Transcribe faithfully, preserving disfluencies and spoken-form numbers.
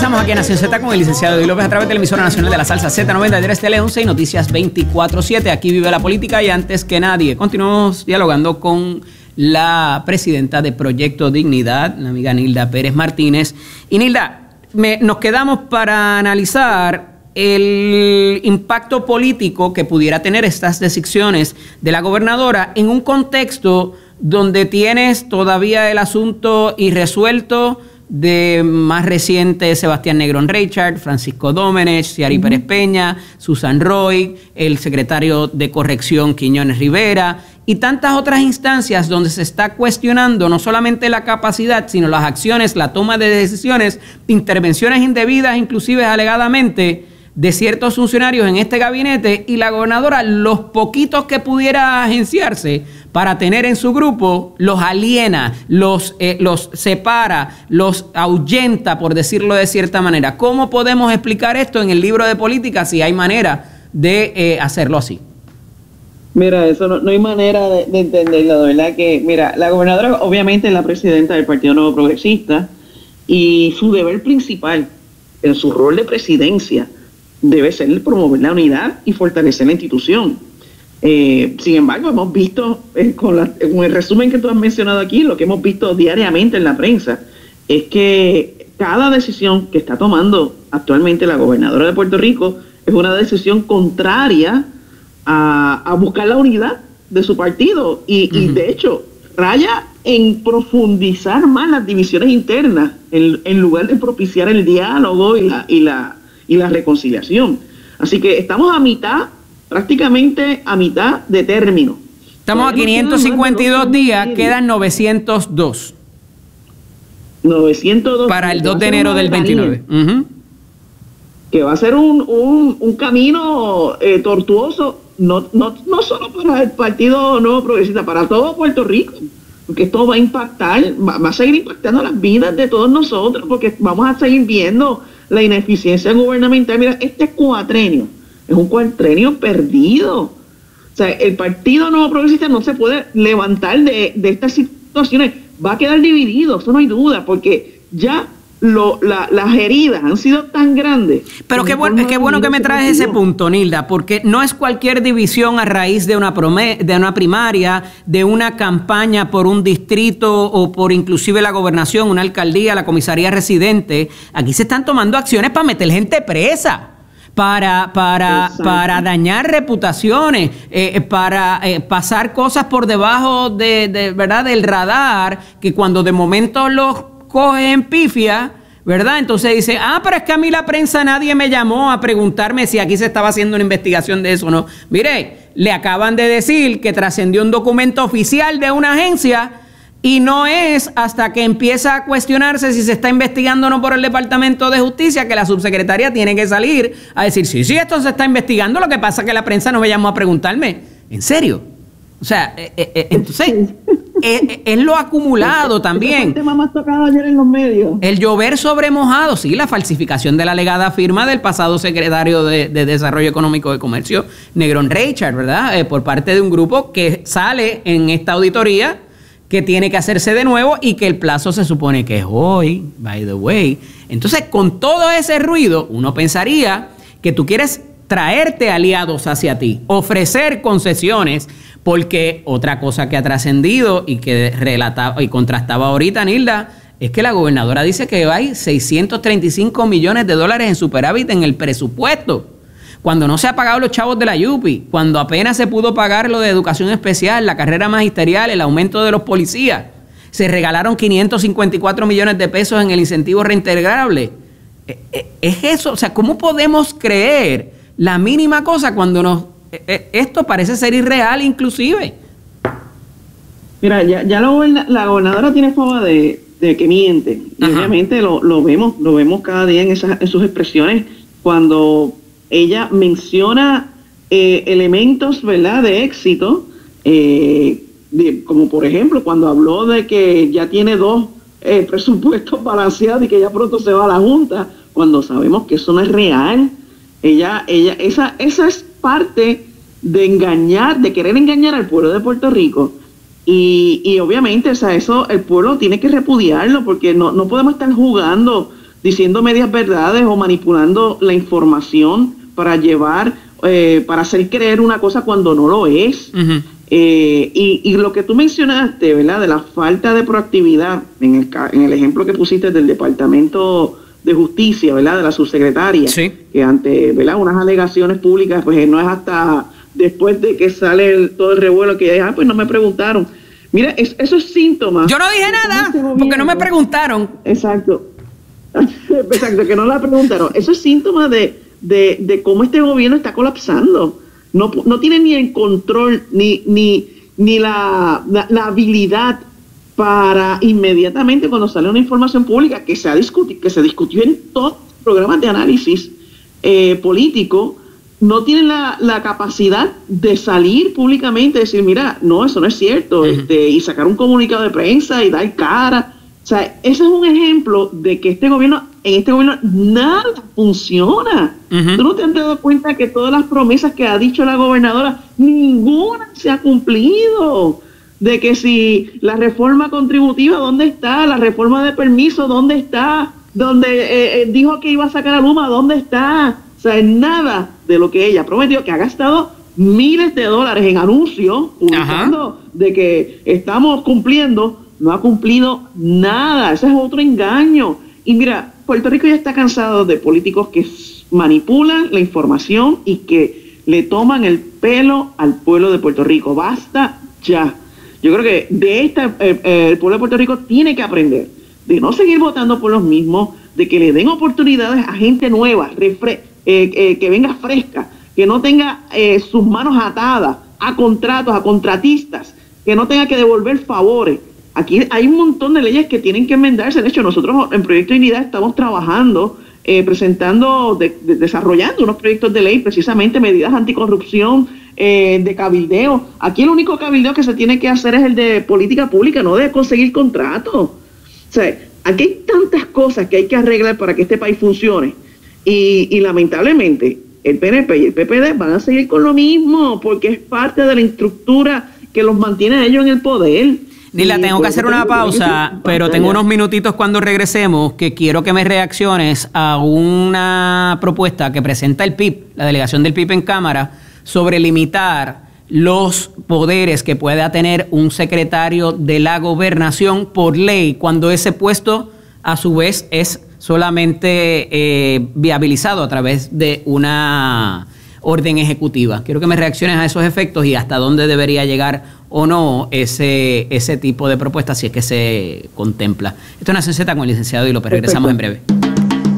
Regresamos aquí a Nación Z con el licenciado Eddie López a través de la emisora nacional de la salsa Z noventa y tres Tele once y Noticias veinticuatro siete. Aquí vive la política y antes que nadie. Continuamos dialogando con la presidenta de Proyecto Dignidad, la amiga Nilda Pérez Martínez. Y Nilda, me, nos quedamos para analizar el impacto político que pudiera tener estas decisiones de la gobernadora en un contexto donde tienes todavía el asunto irresuelto de más reciente Sebastián Negrón Reichard, Francisco Domenech, Ciari uh-huh. Pérez Peña, Susan Roy, el secretario de Corrección Quiñones Rivera y tantas otras instancias donde se está cuestionando no solamente la capacidad, sino las acciones, la toma de decisiones, intervenciones indebidas, inclusive alegadamente, de ciertos funcionarios en este gabinete, y la gobernadora, los poquitos que pudiera agenciarse para tener en su grupo, los aliena, los, eh, los separa, los ahuyenta, por decirlo de cierta manera. ¿Cómo podemos explicar esto en el libro de política si hay manera de eh, hacerlo así? Mira, eso no, no hay manera de, de entenderlo, de verdad que, mira, la gobernadora obviamente es la presidenta del Partido Nuevo Progresista y su deber principal en su rol de presidencia debe ser promover la unidad y fortalecer la institución. Eh, sin embargo, hemos visto, eh, con, la, con el resumen que tú has mencionado aquí, lo que hemos visto diariamente en la prensa, es que cada decisión que está tomando actualmente la gobernadora de Puerto Rico es una decisión contraria a, a buscar la unidad de su partido y, uh-huh. y de hecho, raya en profundizar más las divisiones internas en, en lugar de propiciar el diálogo y la, y la y la reconciliación. Así que estamos a mitad, prácticamente a mitad de término. Estamos a quinientos cincuenta y dos días, quedan novecientos dos. novecientos dos. Para el dos de enero del veintinueve. Uh-huh. Que va a ser un, un, un camino eh, tortuoso, no, no, no solo para el Partido Nuevo Progresista, para todo Puerto Rico. Porque esto va a impactar, va, va a seguir impactando las vidas de todos nosotros, porque vamos a seguir viendo la ineficiencia gubernamental. Mira, este cuatrenio es un cuatrenio perdido. O sea, el Partido Nuevo Progresista no se puede levantar de, de estas situaciones. Va a quedar dividido, eso no hay duda, porque ya lo, la, las heridas han sido tan grandes. Pero qué bueno, qué bueno que me traes ese punto, Nilda, porque no es cualquier división a raíz de una, prome, de una primaria, de una campaña por un distrito o por inclusive la gobernación, una alcaldía, la comisaría residente. Aquí se están tomando acciones para meter gente presa, para, para, para dañar reputaciones, eh, para eh, pasar cosas por debajo de, de, ¿verdad? del radar, que cuando de momento los coge en pifia, ¿verdad? Entonces dice, ah, pero es que a mí la prensa nadie me llamó a preguntarme si aquí se estaba haciendo una investigación de eso o no. Mire, le acaban de decir que trascendió un documento oficial de una agencia y no es hasta que empieza a cuestionarse si se está investigando o no por el Departamento de Justicia que la subsecretaria tiene que salir a decir, sí, sí, esto se está investigando, lo que pasa es que la prensa no me llamó a preguntarme. ¿En serio? O sea, eh, eh, entonces, eh, es lo acumulado también. El tema más tocado ayer en los medios. El llover sobre mojado, sí, la falsificación de la alegada firma del pasado secretario de, de Desarrollo Económico y Comercio, Negrón Reichard, ¿verdad? Eh, por parte de un grupo que sale en esta auditoría, que tiene que hacerse de nuevo y que el plazo se supone que es hoy, by the way. Entonces, con todo ese ruido, uno pensaría que tú quieres traerte aliados hacia ti, ofrecer concesiones, porque otra cosa que ha trascendido y que relataba y contrastaba ahorita, Nilda, es que la gobernadora dice que hay seiscientos treinta y cinco millones de dólares en superávit en el presupuesto, cuando no se ha pagado los chavos de la Yupi, cuando apenas se pudo pagar lo de educación especial, la carrera magisterial, el aumento de los policías, se regalaron quinientos cincuenta y cuatro millones de pesos en el incentivo reintegrable. Es eso, o sea, ¿cómo podemos creer la mínima cosa cuando nos esto parece ser irreal inclusive? Mira, ya, ya la, la gobernadora tiene fama de, de que miente. Y obviamente lo, lo vemos, lo vemos cada día en, esas, en sus expresiones cuando ella menciona eh, elementos, ¿verdad?, de éxito, eh, de, como por ejemplo cuando habló de que ya tiene dos eh, presupuestos balanceados y que ya pronto se va a la Junta, cuando sabemos que eso no es real. Ella, ella, esa, esa es parte de engañar, de querer engañar al pueblo de Puerto Rico. Y, y obviamente, o sea, eso el pueblo tiene que repudiarlo, porque no, no podemos estar jugando diciendo medias verdades o manipulando la información para llevar, eh, para hacer creer una cosa cuando no lo es. Uh-huh. Eh, y, y lo que tú mencionaste, ¿verdad?, de la falta de proactividad, en el, en el ejemplo que pusiste del Departamento de Justicia, ¿verdad?, de la subsecretaria, sí. que ante, ¿verdad?, unas alegaciones públicas, pues no es hasta después de que sale el, todo el revuelo que ella, ah, pues no me preguntaron. Mira, es, eso es síntoma. Yo no dije nada, este gobierno, porque no me preguntaron. Exacto. Exacto, que no la preguntaron. Eso es síntoma de, de, de cómo este gobierno está colapsando. No, no tiene ni el control, ni, ni, ni la, la, la habilidad para inmediatamente, cuando sale una información pública que se, ha discutido, que se discutió en todos los programas de análisis eh, político, no tienen la, la capacidad de salir públicamente y decir, mira, no, eso no es cierto, uh-huh. este, y sacar un comunicado de prensa y dar cara. O sea, ese es un ejemplo de que este gobierno, en este gobierno nada funciona. Uh-huh. ¿Tú no te has dado cuenta que todas las promesas que ha dicho la gobernadora, ninguna se ha cumplido? De que si la reforma contributiva, ¿dónde está? La reforma de permiso, ¿dónde está? Donde eh, eh, dijo que iba a sacar a Luma, ¿dónde está? O sea, nada de lo que ella prometió, que ha gastado miles de dólares en anuncios, publicando uh-huh. de que estamos cumpliendo. No ha cumplido nada, ese es otro engaño. Y mira, Puerto Rico ya está cansado de políticos que manipulan la información y que le toman el pelo al pueblo de Puerto Rico. Basta ya. Yo creo que de esta eh, eh, el pueblo de Puerto Rico tiene que aprender de no seguir votando por los mismos, de que le den oportunidades a gente nueva, refre- eh, eh, que venga fresca, que no tenga eh, sus manos atadas a contratos, a contratistas, que no tenga que devolver favores. Aquí hay un montón de leyes que tienen que enmendarse. De hecho, nosotros en Proyecto Unidad estamos trabajando, eh, presentando, de, de, desarrollando unos proyectos de ley, precisamente medidas anticorrupción, eh, de cabildeo. Aquí el único cabildeo que se tiene que hacer es el de política pública, no de conseguir contratos. O sea, aquí hay tantas cosas que hay que arreglar para que este país funcione. Y, y lamentablemente, el P N P y el P P D van a seguir con lo mismo, porque es parte de la estructura que los mantiene a ellos en el poder. Nila, tengo que hacer una pausa, pero tengo unos minutitos cuando regresemos que quiero que me reacciones a una propuesta que presenta el P I B, la delegación del P I B en Cámara, sobre limitar los poderes que pueda tener un secretario de la gobernación por ley, cuando ese puesto a su vez es solamente eh, viabilizado a través de una orden ejecutiva. Quiero que me reacciones a esos efectos y hasta dónde debería llegar o no ese, ese tipo de propuesta, si es que se contempla. Esto es Nación Z con el licenciado Di López. Regresamos en breve.